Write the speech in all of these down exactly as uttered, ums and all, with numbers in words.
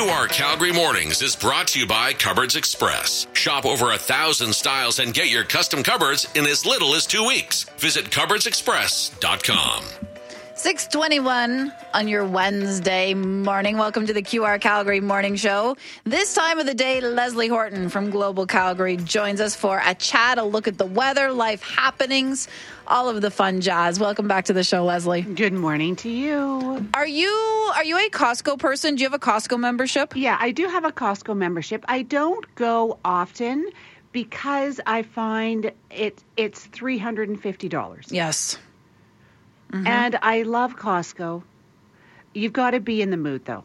Q R Calgary Mornings is brought to you by Cupboards Express. Shop over a thousand styles and get your custom cupboards in as little as two weeks. Visit cupboards express dot com. six twenty-one on your Wednesday morning. Welcome to the Q R Calgary Morning Show. This time of the day, Leslie Horton from Global Calgary joins us for a chat, a look at the weather, life happenings, all of the fun jazz. Welcome back to the show, Leslie. Good morning to you. Are you are you a Costco person? Do you have a Costco membership? Yeah, I do have a Costco membership. I don't go often because I find it it's three hundred fifty dollars. Yes. Mm-hmm. And I love Costco. You've got to be in the mood, though.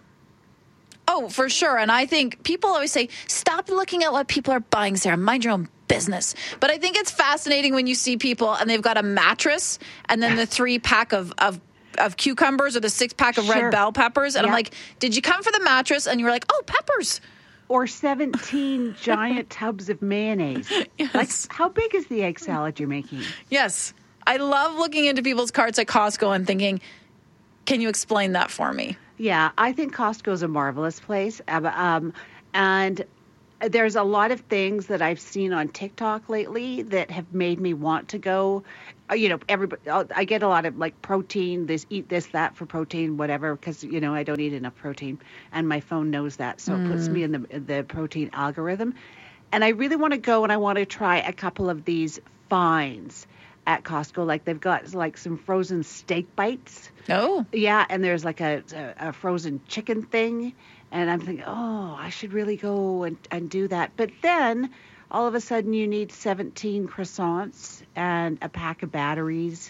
Oh, for sure. And I think people always say, stop looking at what people are buying, Sarah. Mind your own business. But I think it's fascinating when you see people and they've got a mattress and then the three pack of, of, of cucumbers or the six pack of Sure. red bell peppers. And Yeah. I'm like, did you come for the mattress? And you were like, oh, peppers. Or seventeen giant tubs of mayonnaise. Yes. Like, how big is the egg salad you're making? Yes. I love looking into people's carts at Costco and thinking, can you explain that for me? Yeah, I think Costco is a marvelous place. Um, um, and there's a lot of things that I've seen on TikTok lately that have made me want to go. Uh, You know, everybody. I get a lot of like protein. This eat this that for protein, whatever. Because you know I don't eat enough protein, and my phone knows that, so it puts me in the the protein algorithm. And I really want to go, and I want to try a couple of these finds at Costco. Like they've got like some frozen steak bites. Oh. Yeah, and there's like a, a, a frozen chicken thing. And I'm thinking, oh, I should really go and, and do that. But then all of a sudden you need seventeen croissants and a pack of batteries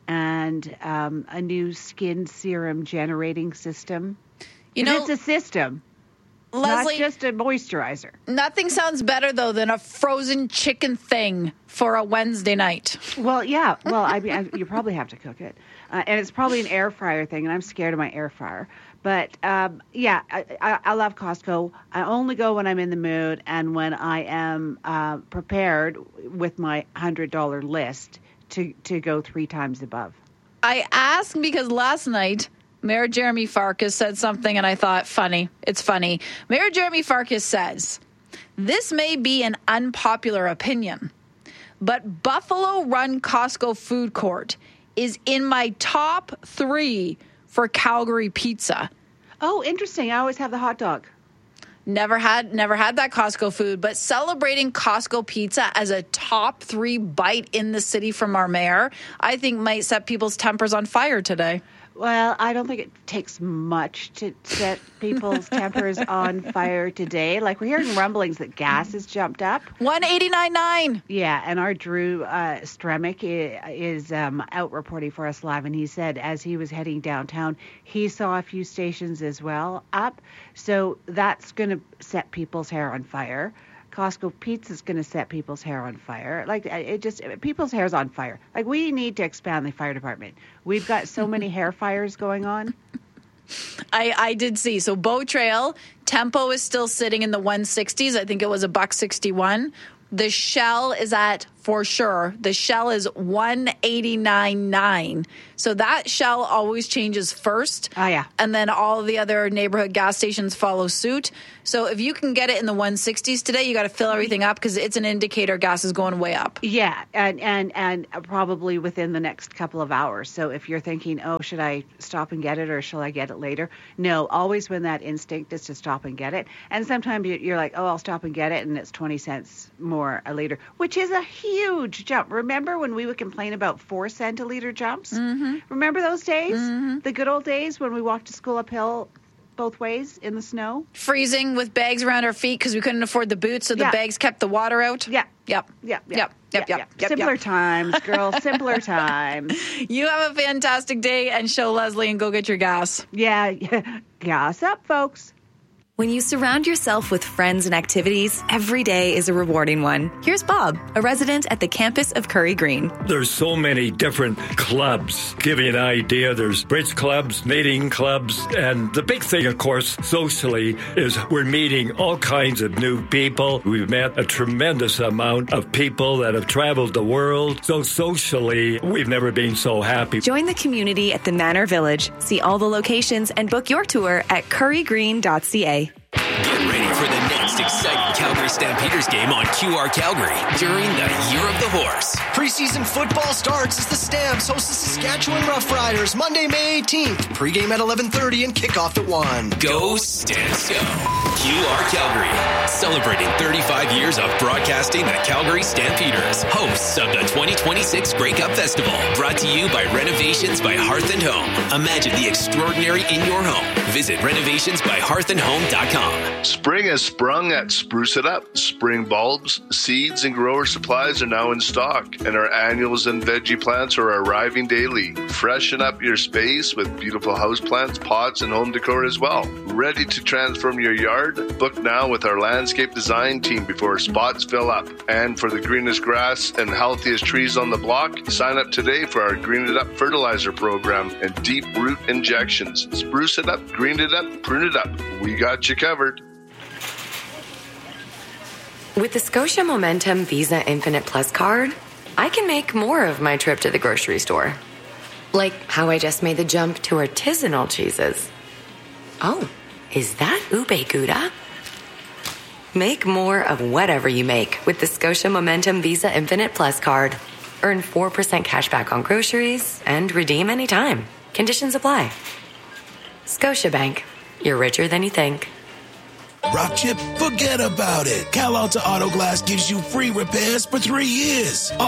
and um, a new skin serum generating system. You And know, it's a system, Leslie, not just a moisturizer. nothing sounds better, though, than a frozen chicken thing for a Wednesday night. Well, yeah. Well, I mean, I, you probably have to cook it. Uh, and it's probably an air fryer thing, and I'm scared of my air fryer. But, um, yeah, I, I, I love Costco. I only go when I'm in the mood and when I am uh, prepared with my one hundred dollars list to, to go three times above. I asked because last night, Mayor Jeremy Farkas said something, and I thought, funny. It's funny. Mayor Jeremy Farkas says, this may be an unpopular opinion, but Buffalo Run Costco Food Court is in my top three for Calgary pizza. Oh, interesting. I always have the hot dog. Never had never had that Costco food, but celebrating Costco pizza as a top three bite in the city from our mayor, I think might set people's tempers on fire today. Well, I don't think it takes much to set people's tempers on fire today. Like, we're hearing rumblings that gas has jumped up. one eighty-nine point nine. Yeah, and our Drew uh, Stremick i- is um, out reporting for us live, and he said as he was heading downtown, he saw a few stations as well up. So that's going to set people's hair on fire. Costco pizza is going to set people's hair on fire. Like, it just, people's hair's on fire. Like, we need to expand the fire department. We've got so many hair fires going on. I, I did see. So Bow Trail, Tempo is still sitting in the one sixties. I think it was a buck sixty-one. The Shell is at, for sure, the Shell is one eighty-nine point nine. So that Shell always changes first. Oh, yeah. And then all of the other neighborhood gas stations follow suit. So if you can get it in the one sixties today, you got to fill everything up because it's an indicator gas is going way up. Yeah, and, and, and probably within the next couple of hours. So if you're thinking, oh, should I stop and get it or shall I get it later? No, always when that instinct is to stop and get it. And sometimes you- you're like, oh, I'll stop and get it, and it's twenty cents more a liter, which is a huge jump. Remember when we would complain about four cent a liter jumps? Mm-hmm. Remember those days? Mm-hmm. The good old days when we walked to school uphill both ways in the snow? Freezing with bags around our feet because we couldn't afford the boots, so the Yeah. bags kept the water out. Yeah. Yep. Yep. Yep. Yep. Yep. yeah, Yep. yeah. Yep. Simpler Yep. times, girl. Simpler times. You have a fantastic day and show Leslie and go get your gas. Yeah. yeah. Gas up, folks. When you surround yourself with friends and activities, every day is a rewarding one. Here's Bob, a resident at the campus of Curry Green. There's so many different clubs. Give you an idea, there's bridge clubs, knitting clubs, and the big thing, of course, socially, is we're meeting all kinds of new people. We've met a tremendous amount of people that have traveled the world. So socially, we've never been so happy. Join the community at the Manor Village. See all the locations and book your tour at curry green dot c a. ready for the next exciting Calgary Stampeders game on Q R Calgary during the Year of the Horse. Preseason football starts as the Stamps host the Saskatchewan Roughriders Monday, May eighteenth. Pregame at eleven thirty and kickoff at one. Go Stamps go! Q R Calgary, celebrating thirty-five years of broadcasting the Calgary Stampeders, hosts of the twenty twenty-six Grey Cup Festival. Brought to you by Renovations by Hearth and Home. Imagine the extraordinary in your home. Visit renovations by hearth and home dot com. Spring has sprung at Spruce It Up. Spring bulbs, seeds, and grower supplies are now in stock, and our annuals and veggie plants are arriving daily. Freshen up your space with beautiful houseplants, pots, and home decor as well. Ready to transform your yard? Book now with our landscape design team before spots fill up. And for the greenest grass and healthiest trees on the block, sign up today for our Green It Up fertilizer program and deep root injections. Spruce it up, green it up, prune it up. We got you covered. With the Scotia Momentum Visa Infinite Plus card, I can make more of my trip to the grocery store. Like how I just made the jump to artisanal cheeses. Oh, is that ube gouda? Make more of whatever you make with the Scotia Momentum Visa Infinite Plus card. Earn four percent cash back on groceries and redeem anytime. Conditions apply. Scotiabank. You're richer than you think. Rock chip? Forget about it. Cal Alta Auto Glass gives you free repairs for three years.